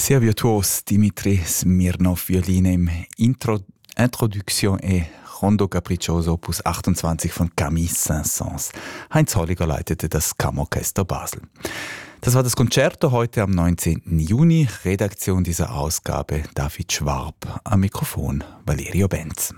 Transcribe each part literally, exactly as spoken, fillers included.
Sehr virtuos Dimitri Smirnov, Violine im Intro, Introduction et Rondo Capriccioso Opus achtundzwanzig von Camille Saint-Saëns. Heinz Holliger leitete das Kammerorchester Basel. Das war das Concerto heute am neunzehnten Juni. Redaktion dieser Ausgabe David Schwab. Am Mikrofon Valerio Benz.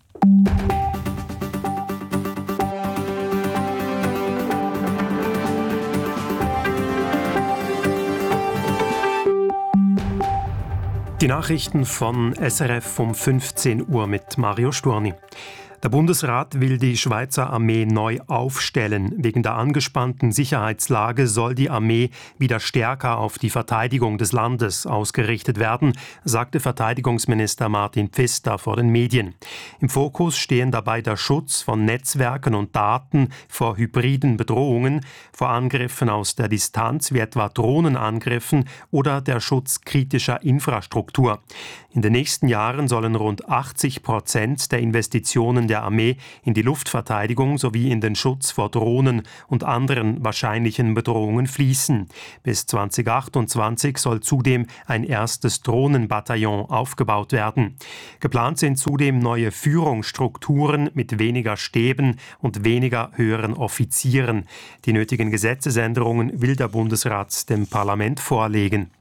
Die Nachrichten von S R F um fünfzehn Uhr mit Mario Sturni. Der Bundesrat will die Schweizer Armee neu aufstellen. Wegen der angespannten Sicherheitslage soll die Armee wieder stärker auf die Verteidigung des Landes ausgerichtet werden, sagte Verteidigungsminister Martin Pfister vor den Medien. Im Fokus stehen dabei der Schutz von Netzwerken und Daten vor hybriden Bedrohungen, vor Angriffen aus der Distanz wie etwa Drohnenangriffen oder der Schutz kritischer Infrastruktur. In den nächsten Jahren sollen rund achtzig Prozent der Investitionen der Armee in die Luftverteidigung sowie in den Schutz vor Drohnen und anderen wahrscheinlichen Bedrohungen fließen. Bis zweitausendachtundzwanzig soll zudem ein erstes Drohnenbataillon aufgebaut werden. Geplant sind zudem neue Führungsstrukturen mit weniger Stäben und weniger höheren Offizieren. Die nötigen Gesetzesänderungen will der Bundesrat dem Parlament vorlegen.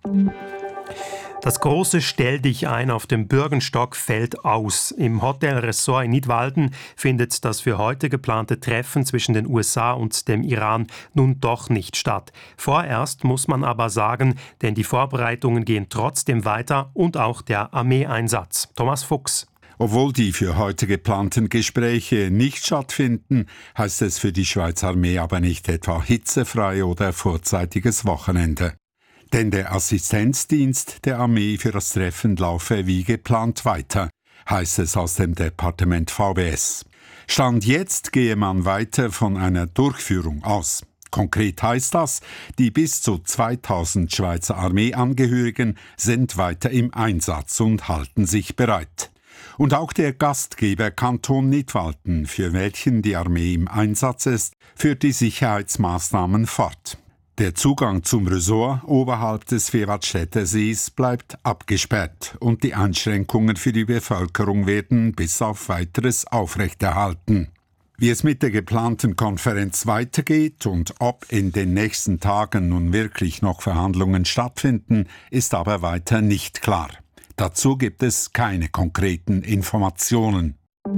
Das große Stell-dich-ein auf dem Bürgenstock fällt aus. Im Hotelressort in Nidwalden findet das für heute geplante Treffen zwischen den U S A und dem Iran nun doch nicht statt. Vorerst muss man aber sagen, denn die Vorbereitungen gehen trotzdem weiter und auch der Armeeeinsatz. Thomas Fuchs. Obwohl die für heute geplanten Gespräche nicht stattfinden, heißt es für die Schweizer Armee aber nicht etwa hitzefrei oder vorzeitiges Wochenende. Denn der Assistenzdienst der Armee für das Treffen laufe wie geplant weiter, heißt es aus dem Departement V B S. Stand jetzt gehe man weiter von einer Durchführung aus. Konkret heißt das, die bis zu zweitausend Schweizer Armeeangehörigen sind weiter im Einsatz und halten sich bereit. Und auch der Gastgeber Kanton Nidwalden, für welchen die Armee im Einsatz ist, führt die Sicherheitsmaßnahmen fort. Der Zugang zum Ressort oberhalb des Vierwaldstätter Sees bleibt abgesperrt und die Einschränkungen für die Bevölkerung werden bis auf Weiteres aufrechterhalten. Wie es mit der geplanten Konferenz weitergeht und ob in den nächsten Tagen nun wirklich noch Verhandlungen stattfinden, ist aber weiter nicht klar. Dazu gibt es keine konkreten Informationen.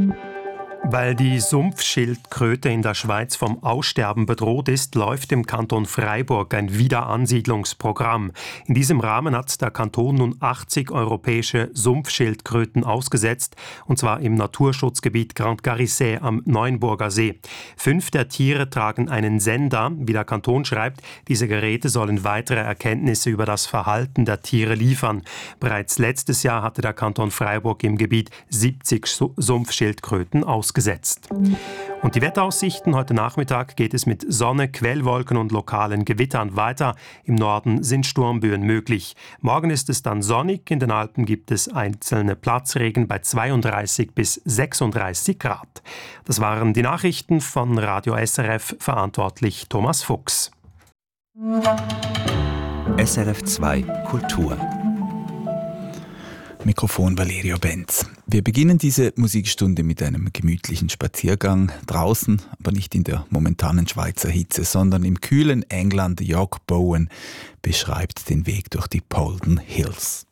Weil die Sumpfschildkröte in der Schweiz vom Aussterben bedroht ist, läuft im Kanton Freiburg ein Wiederansiedlungsprogramm. In diesem Rahmen hat der Kanton nun achtzig europäische Sumpfschildkröten ausgesetzt, und zwar im Naturschutzgebiet Grand Garissé am Neuenburger See. Fünf der Tiere tragen einen Sender, wie der Kanton schreibt. Diese Geräte sollen weitere Erkenntnisse über das Verhalten der Tiere liefern. Bereits letztes Jahr hatte der Kanton Freiburg im Gebiet siebzig Sumpfschildkröten ausgesetzt. Gesetzt. Und die Wetteraussichten: Heute Nachmittag geht es mit Sonne, Quellwolken und lokalen Gewittern weiter. Im Norden sind Sturmböen möglich. Morgen ist es dann sonnig. In den Alpen gibt es einzelne Platzregen bei zweiunddreißig bis sechsunddreißig Grad. Das waren die Nachrichten von Radio S R F, verantwortlich Thomas Fuchs. S R F zwei Kultur. Mikrofon Valerio Benz. Wir beginnen diese Musikstunde mit einem gemütlichen Spaziergang draußen, aber nicht in der momentanen Schweizer Hitze, sondern im kühlen England. York Bowen beschreibt den Weg durch die Polden Hills.